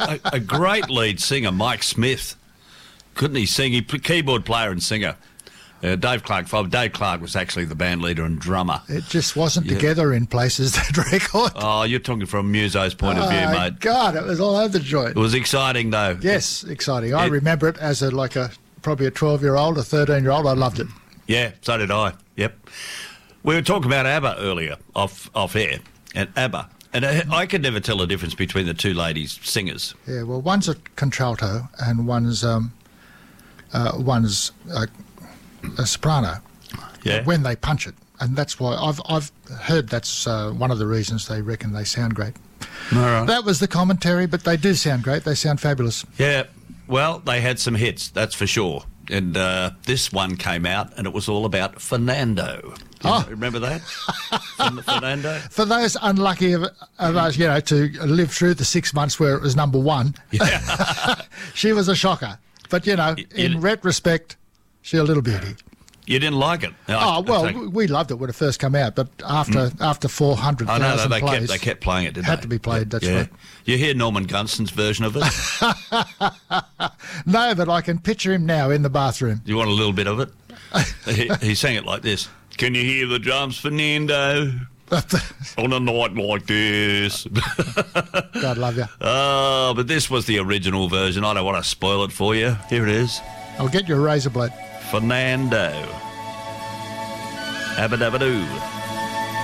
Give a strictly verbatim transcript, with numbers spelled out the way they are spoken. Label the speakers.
Speaker 1: a, a great lead singer, Mike Smith. Couldn't he sing? He keyboard player and singer. Uh, Dave Clark, Dave Clark was actually the band leader and drummer.
Speaker 2: It just wasn't
Speaker 1: Yeah.
Speaker 2: together in places, that record.
Speaker 1: Oh, you're talking from Muso's point of view,
Speaker 2: Oh,
Speaker 1: mate.
Speaker 2: God, it was all over the joint.
Speaker 1: It was exciting, though.
Speaker 2: Yes, exciting. I
Speaker 1: It-
Speaker 2: remember it as a like a probably a twelve-year-old, a thirteen-year-old. I loved it.
Speaker 1: Yeah, so did I. Yep. We were talking about ABBA earlier, off off air, and ABBA. And I, I could never tell the difference between the two ladies singers.
Speaker 2: Yeah, well, one's a contralto and one's um, uh, one's a, a soprano.
Speaker 1: Yeah.
Speaker 2: When they punch it, and that's why I've I've heard that's uh, one of the reasons they reckon they sound great.
Speaker 1: All right.
Speaker 2: That was the commentary, but they do sound great. They sound fabulous.
Speaker 1: Yeah, well, they had some hits, that's for sure. And uh, this one came out, and it was all about Fernando. You
Speaker 2: Oh.
Speaker 1: remember that? Fern- Fernando?
Speaker 2: For those unlucky of, of us, you know, to live through the six months where it was number one, she was a shocker. But, you know, in
Speaker 1: you-
Speaker 2: retrospect, she's a little beauty.
Speaker 1: You didn't like it? No,
Speaker 2: Oh,
Speaker 1: I-
Speaker 2: well,
Speaker 1: I take-
Speaker 2: we loved it when it first came out, but after after four hundred
Speaker 1: I know,
Speaker 2: thousand
Speaker 1: they
Speaker 2: plays...
Speaker 1: kept, they kept playing it, didn't
Speaker 2: had
Speaker 1: they?
Speaker 2: to be played, that's
Speaker 1: yeah.
Speaker 2: right.
Speaker 1: You hear Norman Gunston's version of it?
Speaker 2: No, but I can picture him now in the bathroom.
Speaker 1: You want a little bit of it? he, he sang it like this. Can you hear the drums, Fernando? On a night like this.
Speaker 2: God love you.
Speaker 1: Oh, but this was the original version. I don't want to spoil it for you. Here it is.
Speaker 2: I'll get you a razor blade.
Speaker 1: Fernando. Abba-dabba-doo.